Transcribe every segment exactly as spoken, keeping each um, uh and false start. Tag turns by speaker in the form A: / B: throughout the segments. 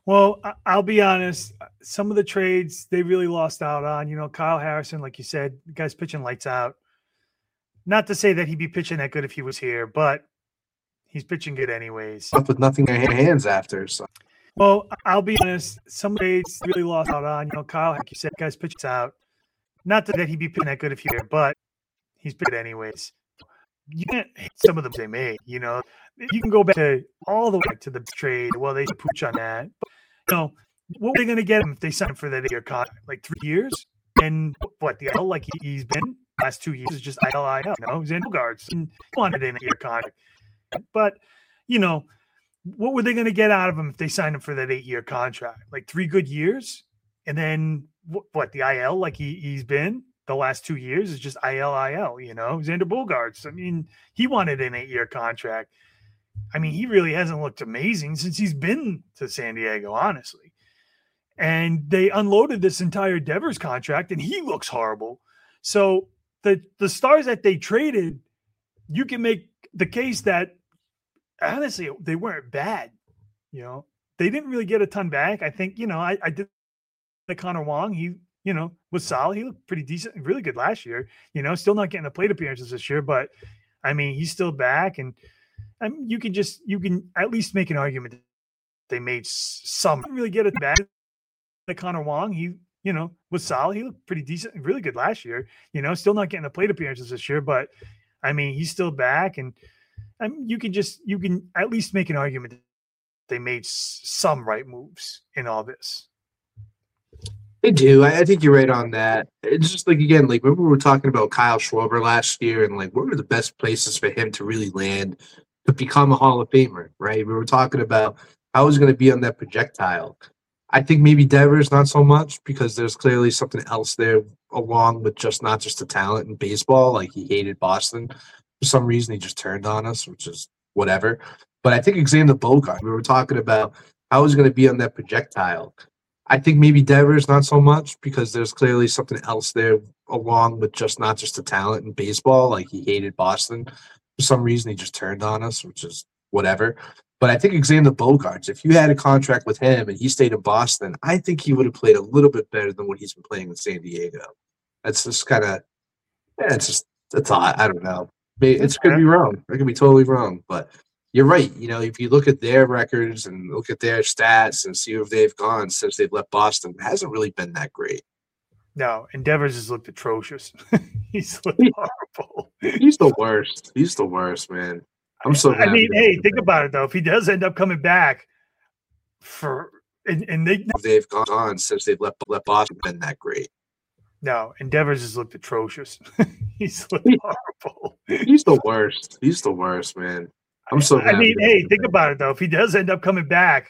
A: Well, I- I'll be honest. Some of the trades they really lost out on. You know, Kyle Harrison, like you said, the guy's pitching lights out. Not to say that he'd be pitching that good if he was here, but he's pitching good anyways.
B: Up with nothing in their hands after. So.
A: Well, I'll be honest. Some of the trades really lost out on. You know, Kyle, like you said, the guy's pitching out. Not that he'd be pitching that good if he was here, but he's pitching anyways. You can't hate some of them they made. You know, you can go back to all the way to the trade. Well, they pooch on that. But, you know, what were they going to get him if they signed him for that eight-year contract? Like three years? And what, the I L, like he, he's been last two years, is just I L I L. You know, he's in guards and wanted an eight-year contract. But, you know, what were they going to get out of him if they signed him for that eight-year contract? Like three good years? And then, what, what the I L, like he, he's been the last two years, is just I L I L, you know? Xander Bogaerts. I mean, he wanted an eight-year contract. I mean, he really hasn't looked amazing since he's been to San Diego, honestly. And they unloaded this entire Devers contract, and he looks horrible. So the the stars that they traded, you can make the case that, honestly, they weren't bad. You know, they didn't really get a ton back. I think, you know, I, I did the Connor Wong. He, you know, was solid. He looked pretty decent, really good last year. You know, still not getting the plate appearances this year, but I mean, he's still back. And I mean, you can just, you can at least make an argument that they made some, didn't really get it back. The Connor Wong, he, you know, was solid. He looked pretty decent, really good last year. You know, still not getting the plate appearances this year, but I mean, he's still back. And I mean, you can just, you can at least make an argument that they made some right moves in all this.
B: They do. I, I think you're right on that. It's just like, again, like remember we were talking about Kyle Schwarber last year and like what were the best places for him to really land to become a Hall of Famer, right? We were talking about how he's going to be on that projectile. I think maybe Devers not so much because there's clearly something else there along with just not just the talent in baseball. Like he hated Boston. For some reason, he just turned on us, which is whatever. But I think Xander Bogaerts, we were talking about how he's going to be on that projectile. I think maybe Devers not so much because there's clearly something else there along with just not just the talent in baseball. Like he hated Boston. For some reason, he just turned on us, which is whatever. But I think Xander Bogaerts, if you had a contract with him and he stayed in Boston, I think he would have played a little bit better than what he's been playing in San Diego. That's just kind of, yeah, it's just, it's odd. I don't know. It's going to be wrong. I could be totally wrong. But you're right. You know, if you look at their records and look at their stats and see where they've gone since they've left Boston, it hasn't really been that great.
A: No, and Devers has looked atrocious. He's looked horrible.
B: He's the worst. He's the worst, man. I'm so
A: I mean, hey, think about it, though. If he does end up coming back for and, and they
B: they've gone on since they've left, left Boston, been that great.
A: No, and Devers has looked atrocious. He's looked horrible.
B: He's the worst. He's the worst, man. I'm so
A: I mean, hey, think about it, though. If he does end up coming back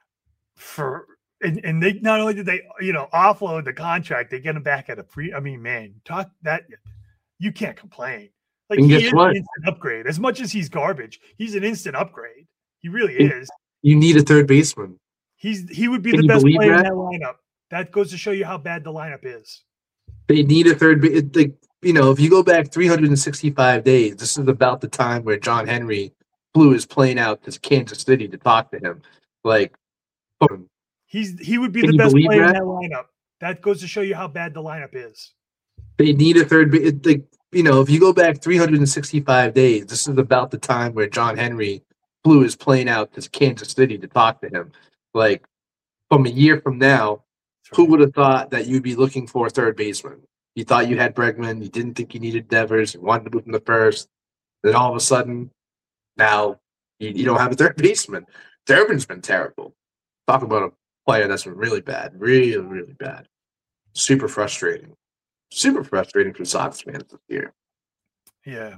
A: for and, and they not only did they, you know, offload the contract, they get him back at a pre. I mean, man, talk that you can't complain. Like
B: and
A: he
B: guess
A: is
B: what?
A: an instant upgrade. As much as he's garbage, he's an instant upgrade. He really
B: and
A: is.
B: You need a third baseman.
A: He's he would be
B: Can
A: the
B: you
A: best
B: believe
A: player
B: that?
A: in that lineup. That goes to show you how bad the lineup is.
B: They need a third. Like you know, if you go back three hundred sixty-five days, this is about the time where John Henry flew his plane out to Kansas City to talk to him. Like, boom.
A: He's he would be
B: Can
A: the
B: you
A: best
B: believe
A: player
B: that?
A: in that lineup. That goes to show you how bad the lineup is.
B: They need a third. Like you know, if you go back three hundred sixty-five days, this is about the time where John Henry flew his plane out to Kansas City to talk to him. Like, from a year from now, who would have thought that you'd be looking for a third baseman? You thought you had Bregman. You didn't think you needed Devers. You wanted to move him to first. Then all of a sudden, now you, you don't have a third baseman. Durbin's been terrible. Talk about a player that's been really bad. Really, really bad. Super frustrating. Super frustrating for Sox fans this year.
A: Yeah.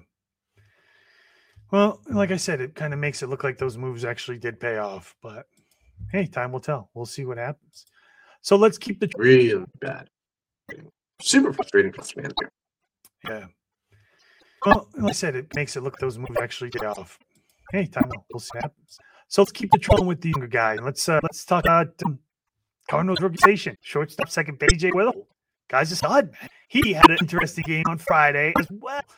A: Well, like I said, it kind of makes it look like those moves actually did pay off. But, hey, time will tell. We'll see what happens. So let's keep the...
B: Really bad. Super frustrating for fans here.
A: Yeah. Well, like I said, it makes it look like those moves actually pay off. Hey, time will we'll see what happens. So let's keep the trolling with the younger guy. Let's uh, let's talk about um, Cardinals rookie station. Shortstop, second base, Jay Whittle. Guy's a stud, man. He had an interesting game on Friday as well.